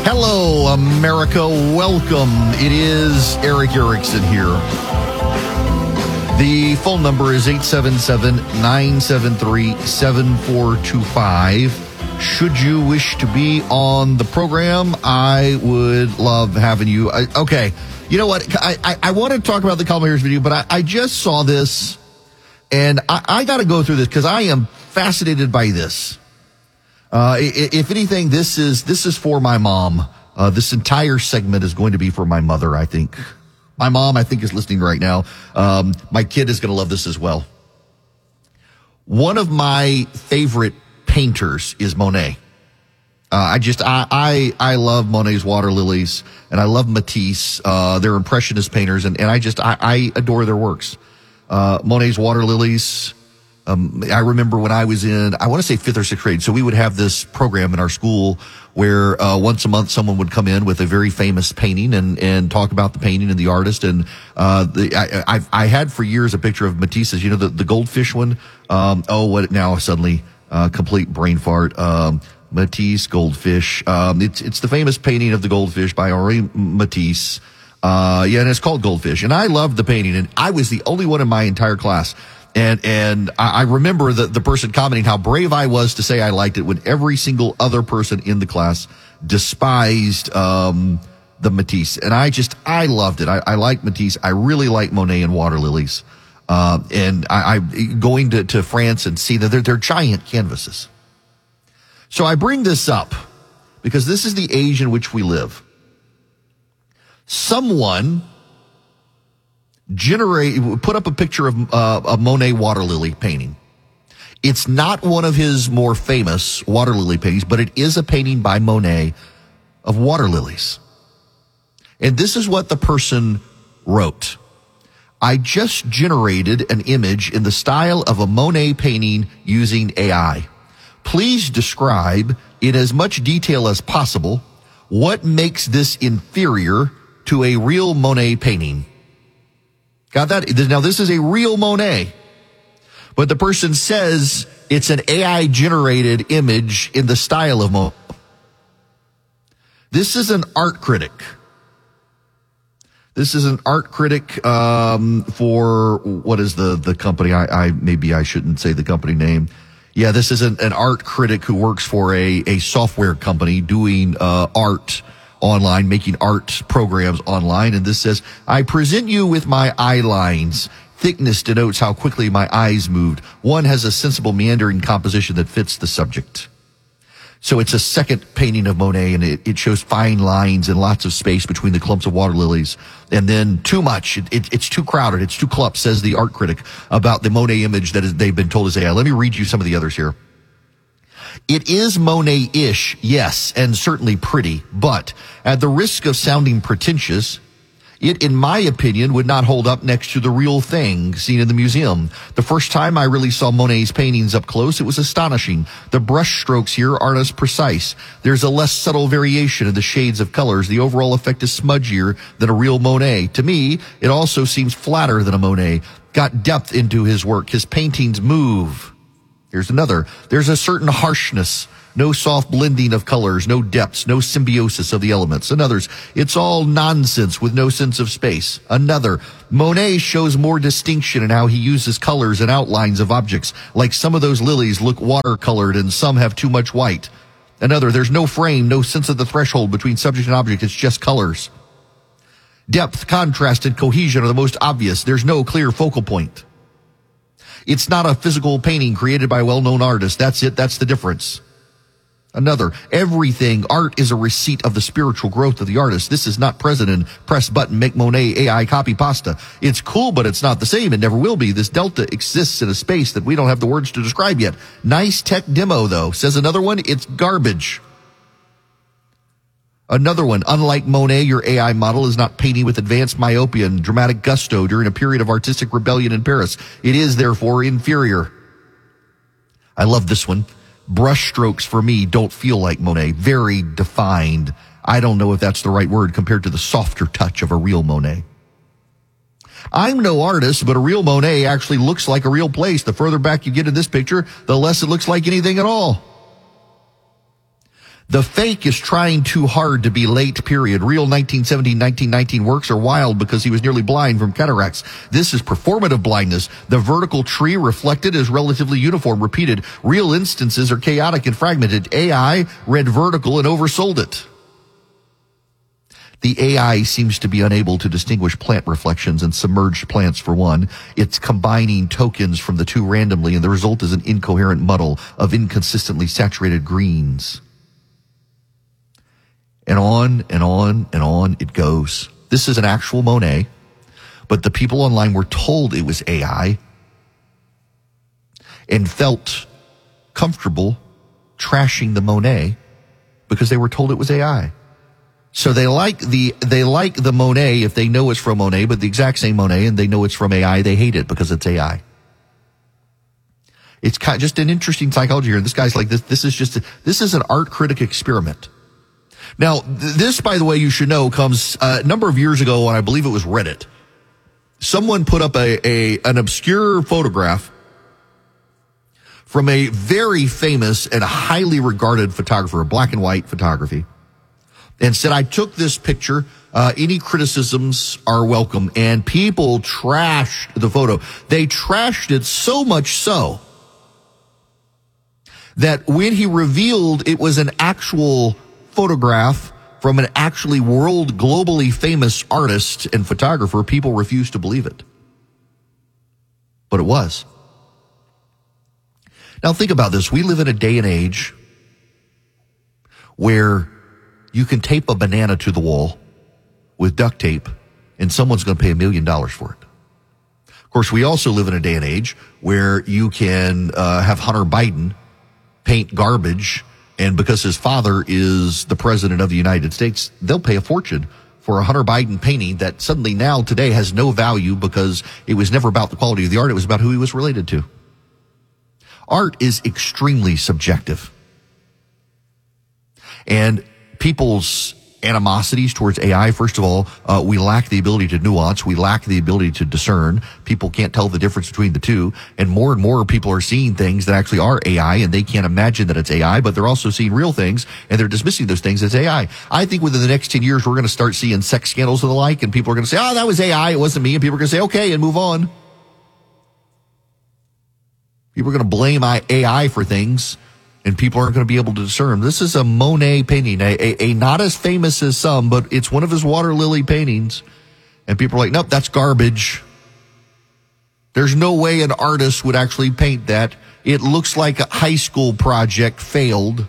Hello, America. Welcome. It is Eric Erickson here. The phone number is 877-973-7425. Should you wish to be on the program, I would love having you. Okay, you know what? I want to talk about the Kamala Harris video, but I just saw this, and I got to go through this because I am fascinated by this. If anything, this is for my mom. This entire segment is going to be for my mother, I think. My mom, I think, is listening right now. My kid is going to love this as well. One of my favorite painters is Monet. I love Monet's water lilies, and I love Matisse. They're impressionist painters, and I adore their works. Monet's water lilies. I remember when I was in, I want to say 5th or 6th grade. So we would have this program in our school where, once a month someone would come in with a very famous painting and talk about the painting and the artist. And, I had for years a picture of Matisse's, you know, the goldfish one. Complete brain fart. Matisse, goldfish. It's the famous painting of the goldfish by Henri Matisse. And it's called Goldfish. And I loved the painting, and I was the only one in my entire class. And I remember the person commenting how brave I was to say I liked it when every single other person in the class despised the Matisse. And I loved it. I like Matisse. I really like Monet and water lilies. And I going to France and see that they're giant canvases. So I bring this up because this is the age in which we live. Someone put up a picture of a Monet water lily painting. It's not one of his more famous water lily paintings, but it is a painting by Monet of water lilies. And this is what the person wrote. I just generated an image in the style of a Monet painting using AI. Please describe in as much detail as possible what makes this inferior to a real Monet painting. Got that? Now, this is a real Monet, but the person says it's an AI-generated image in the style of Monet. This is an art critic. This is an art critic for, what is the company? Maybe I shouldn't say the company name. Yeah, this is an art critic who works for a software company doing art online, making art programs online. And this says, I present you with my eye lines. Thickness denotes how quickly my eyes moved. One has a sensible meandering composition that fits the subject. So it's a second painting of Monet, and it shows fine lines and lots of space between the clumps of water lilies. And then too much. It's too crowded. It's too clumped, says the art critic about the Monet image that they've been told is AI. Let me read you some of the others here. It is Monet-ish, yes, and certainly pretty, but at the risk of sounding pretentious, it, in my opinion, would not hold up next to the real thing seen in the museum. The first time I really saw Monet's paintings up close, it was astonishing. The brush strokes here aren't as precise. There's a less subtle variation in the shades of colors. The overall effect is smudgier than a real Monet. To me, it also seems flatter than a Monet. Got depth into his work. His paintings move. Here's another. There's a certain harshness, no soft blending of colors, no depths, no symbiosis of the elements. Another's, it's all nonsense with no sense of space. Another, Monet shows more distinction in how he uses colors and outlines of objects, like some of those lilies look watercolored and some have too much white. Another, there's no frame, no sense of the threshold between subject and object, it's just colors. Depth, contrast, and cohesion are the most obvious. There's no clear focal point. It's not a physical painting created by a well-known artist. That's it. That's the difference. Another, everything, art is a receipt of the spiritual growth of the artist. This is not present in press button, make Monet, AI, copy pasta. It's cool, but it's not the same. It never will be. This delta exists in a space that we don't have the words to describe yet. Nice tech demo, though. Says another one, it's garbage. Another one, unlike Monet, your AI model is not painting with advanced myopia and dramatic gusto during a period of artistic rebellion in Paris. It is, therefore, inferior. I love this one. Brush strokes for me don't feel like Monet. Very defined. I don't know if that's the right word compared to the softer touch of a real Monet. I'm no artist, but a real Monet actually looks like a real place. The further back you get in this picture, the less it looks like anything at all. The fake is trying too hard to be late, period. Real 1917, 1919 works are wild because he was nearly blind from cataracts. This is performative blindness. The vertical tree reflected is relatively uniform, repeated. Real instances are chaotic and fragmented. AI read vertical and oversold it. The AI seems to be unable to distinguish plant reflections and submerged plants for one. It's combining tokens from the two randomly, and the result is an incoherent muddle of inconsistently saturated greens. And on and on and on it goes. This is an actual Monet, but the people online were told it was AI and felt comfortable trashing the Monet because they were told it was AI. So they like the Monet if they know it's from Monet, but the exact same Monet and they know it's from AI, they hate it because it's AI. It's kind of just an interesting psychology here. This guy's like, this is an art critic experiment. Now, this, by the way, you should know, comes a number of years ago on, I believe it was Reddit. Someone put up an obscure photograph from a very famous and highly regarded photographer, black and white photography, and said, I took this picture. Any criticisms are welcome. And people trashed the photo. They trashed it so much so that when he revealed it was an actual photograph from an actually globally famous artist and photographer, people refused to believe it. But it was. Now think about this. We live in a day and age where you can tape a banana to the wall with duct tape and someone's going to pay $1 million for it. Of course, we also live in a day and age where you can have Hunter Biden paint garbage, and because his father is the president of the United States, they'll pay a fortune for a Hunter Biden painting that suddenly now today has no value because it was never about the quality of the art. It was about who he was related to. Art is extremely subjective. And people's animosities towards AI, first of all, we lack the ability to nuance. We lack the ability to discern. People can't tell the difference between the two. And more people are seeing things that actually are AI, and they can't imagine that it's AI, but they're also seeing real things, and they're dismissing those things as AI. I think within the next 10 years, we're going to start seeing sex scandals and the like, and people are going to say, oh, that was AI, it wasn't me. And people are going to say, okay, and move on. People are going to blame AI for things, and people aren't going to be able to discern. This is a Monet painting, a not as famous as some, but it's one of his water lily paintings. And people are like, nope, that's garbage. There's no way an artist would actually paint that. It looks like a high school project failed.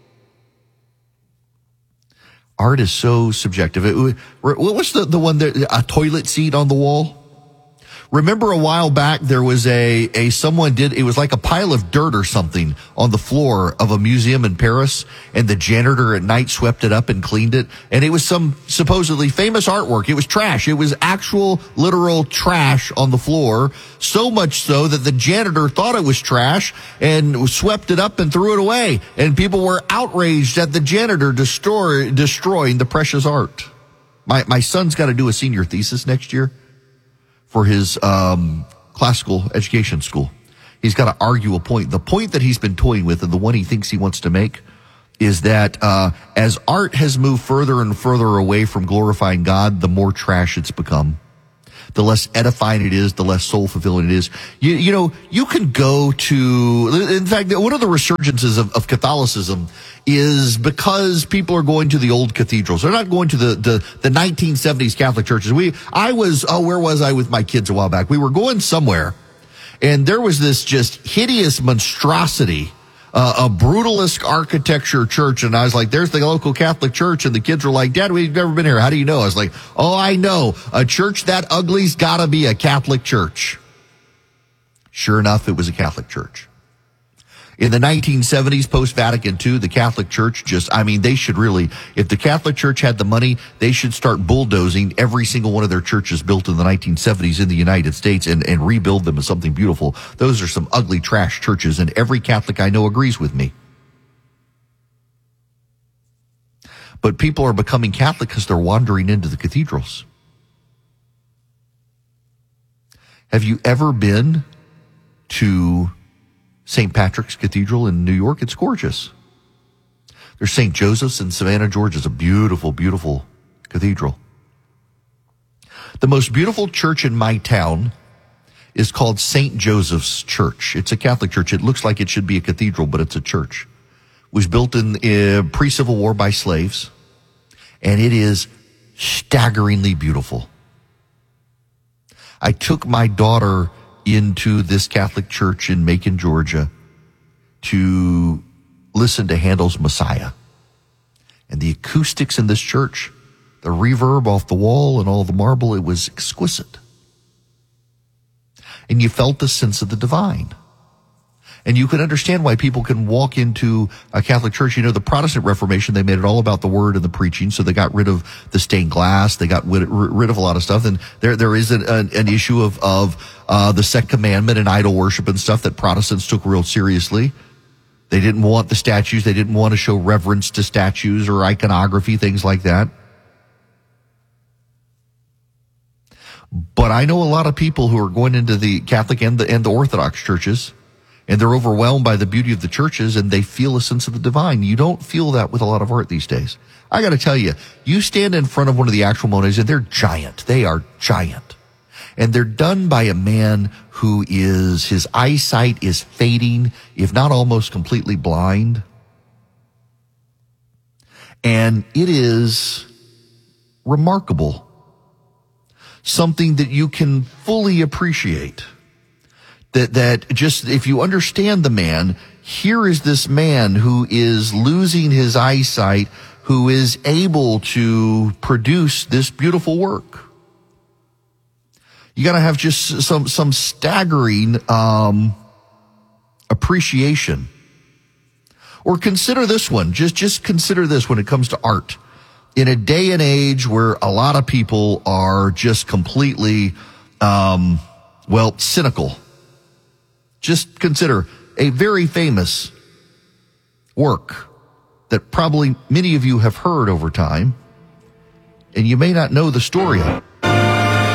Art is so subjective. What was the one that, a toilet seat on the wall? Remember a while back there was someone did, it was like a pile of dirt or something on the floor of a museum in Paris, and the janitor at night swept it up and cleaned it, and it was some supposedly famous artwork. It was trash. It was actual literal trash on the floor, so much so that the janitor thought it was trash and swept it up and threw it away, and people were outraged at the janitor destroying the precious art. My son's got to do a senior thesis next year for his classical education school. He's got to argue a point. The point that he's been toying with, and the one he thinks he wants to make, is that as art has moved further and further away from glorifying God, the more trash it's become. The less edifying it is, the less soul-fulfilling it is. You know, you can go to, in fact, one of the resurgences of Catholicism is because people are going to the old cathedrals. They're not going to the 1970s Catholic churches. where was I with my kids a while back? We were going somewhere, and there was this just hideous monstrosity, a brutalist architecture church, and I was like, there's the local Catholic church, and the kids were like, Dad, we've never been here. How do you know? I was like, oh, I know. A church that ugly's gotta be a Catholic church. Sure enough, it was a Catholic church. In the 1970s, post-Vatican II, the Catholic Church they should really, if the Catholic Church had the money, they should start bulldozing every single one of their churches built in the 1970s in the United States and rebuild them as something beautiful. Those are some ugly trash churches, and every Catholic I know agrees with me. But people are becoming Catholic because they're wandering into the cathedrals. Have you ever been to St. Patrick's Cathedral in New York? It's gorgeous. There's St. Joseph's in Savannah, Georgia. It's a beautiful, beautiful cathedral. The most beautiful church in my town is called St. Joseph's Church. It's a Catholic church. It looks like it should be a cathedral, but it's a church. It was built in pre-Civil War by slaves, and it is staggeringly beautiful. I took my daughter into this Catholic church in Macon, Georgia, to listen to Handel's Messiah. And the acoustics in this church, the reverb off the wall and all the marble, it was exquisite. And you felt the sense of the divine. And you could understand why people can walk into a Catholic church. You know, the Protestant Reformation, they made it all about the word and the preaching, so they got rid of the stained glass. They got rid of a lot of stuff. And there is an issue of the second commandment and idol worship and stuff that Protestants took real seriously. They didn't want the statues. They didn't want to show reverence to statues or iconography, things like that. But I know a lot of people who are going into the Catholic and the Orthodox churches, and they're overwhelmed by the beauty of the churches, and they feel a sense of the divine. You don't feel that with a lot of art these days. I got to tell you, you stand in front of one of the actual Monets, and they're giant. They are giant. And they're done by a man who his eyesight is fading, if not almost completely blind. And it is remarkable. Something that you can fully appreciate. That just, if you understand the man, here is this man who is losing his eyesight, who is able to produce this beautiful work. You gotta have just some staggering, appreciation. Or consider this one. Just consider this when it comes to art. In a day and age where a lot of people are just completely, cynical. Just consider a very famous work that probably many of you have heard over time, and you may not know the story of it.